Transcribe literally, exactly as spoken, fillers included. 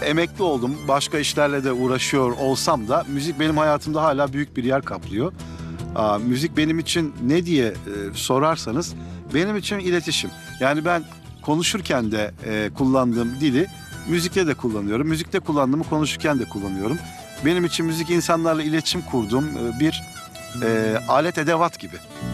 emekli oldum. Başka işlerle de uğraşıyor olsam da müzik benim hayatımda hala büyük bir yer kaplıyor. Aa, müzik benim için ne diye e, sorarsanız benim için iletişim. Yani ben konuşurken de e, kullandığım dili müzikte de kullanıyorum. Müzikte kullandığımı konuşurken de kullanıyorum. Benim için müzik insanlarla iletişim kurduğum e, bir e, alet edevat gibi.